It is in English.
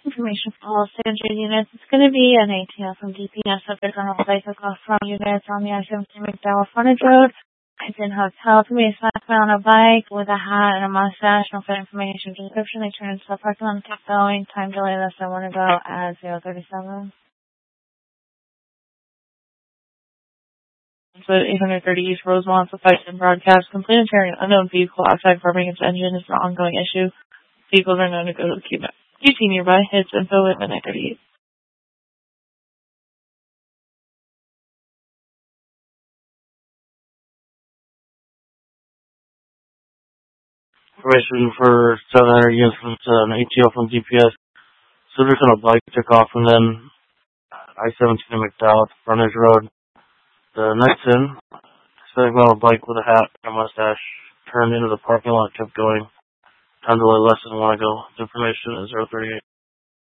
Information for all standard units. It's going to be an ATF from DPS subject on a flight took off from units on the I-17 McDowell frontage road. It's in hotel. To be a slack man on a bike with a hat and a mustache. No further information description. They turned into the parking lot and kept going. Time delay less than 1 ago at 037. So 830 East Rosemont, the flight and broadcast. Complete and carrying an unknown vehicle outside farming its engine is an ongoing issue. Vehicles are known to go to the QT nearby. Hits info at midnight 38. Information for 700 units from an ATO from DPS. Subject on a bike took off from them. I-17 McDowell, frontage road. The next in, subject on a bike with a hat and a mustache, turned into the parking lot, kept going. Time delay less than 1 ago. The information is 038.